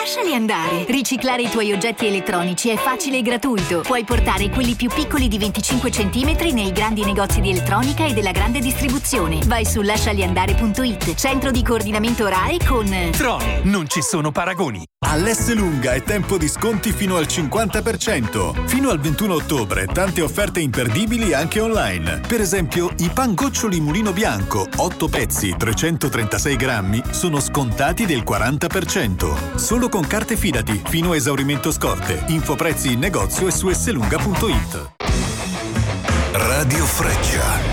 lasciali andare. Riciclare i tuoi oggetti elettronici è facile e gratuito. Puoi portare quelli più piccoli di 25 cm nei grandi negozi di elettronica e della grande distribuzione. Vai su lascialiandare.it, centro di coordinamento RAI con Tron, non ci sono paragoni. All'S-Lunga è tempo di sconti fino al 50%. Fino al 21 ottobre tante offerte imperdibili anche online. Per esempio, i pangoccioli Mulino Bianco, 8 pezzi, 336 grammi, sono scontati del 40%. Solo con carte Fidati, fino a esaurimento scorte. Infoprezzi in negozio e su slunga.it. Radio Freccia.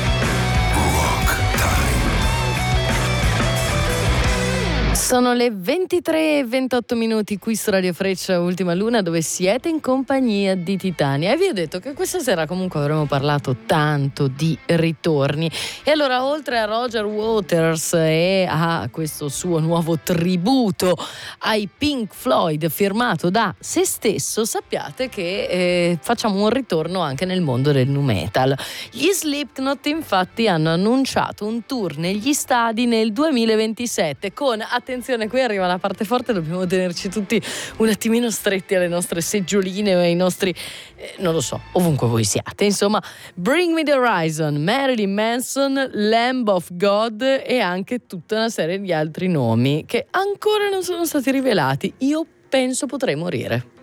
Sono le 23:28 qui su Radio Freccia Ultima Luna, dove siete in compagnia di Titania, e vi ho detto che questa sera comunque avremo parlato tanto di ritorni. E allora, oltre a Roger Waters e a questo suo nuovo tributo ai Pink Floyd firmato da se stesso, sappiate che facciamo un ritorno anche nel mondo del nu metal. Gli Slipknot infatti hanno annunciato un tour negli stadi nel 2027 con, attenzione, qui arriva la parte forte, dobbiamo tenerci tutti un attimino stretti alle nostre seggioline o ai nostri, non lo so, ovunque voi siate. Insomma, Bring Me the Horizon, Marilyn Manson, Lamb of God e anche tutta una serie di altri nomi che ancora non sono stati rivelati. Io penso potrei morire.